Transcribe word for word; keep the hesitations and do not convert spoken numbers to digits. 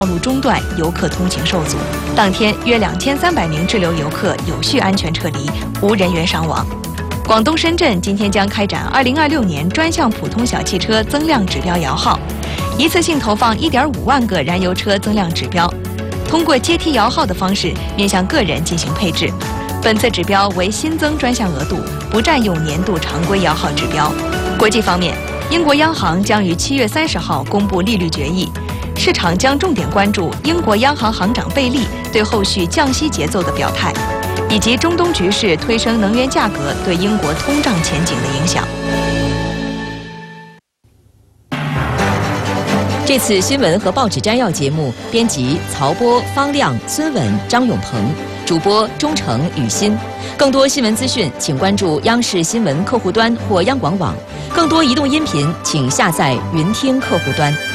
道路中断，游客通行受阻。当天，约两千三百名滞留游客有序安全撤离，无人员伤亡。广东深圳今天将开展二零二六年专项普通小汽车增量指标摇号，一次性投放一点五万个燃油车增量指标，通过阶梯摇号的方式面向个人进行配置。本次指标为新增专项额度，不占用年度常规摇号指标。国际方面，英国央行将于七月三十号公布利率决议，市场将重点关注英国央行行长贝利对后续降息节奏的表态，以及中东局势推升能源价格对英国通胀前景的影响。 这次新闻和报纸摘要节目编辑曹波、方亮、孙稳、张永鹏，主播钟诚、雨欣。更多新闻资讯，请关注央视新闻客户端或央广网。更多移动音频，请下载云听客户端。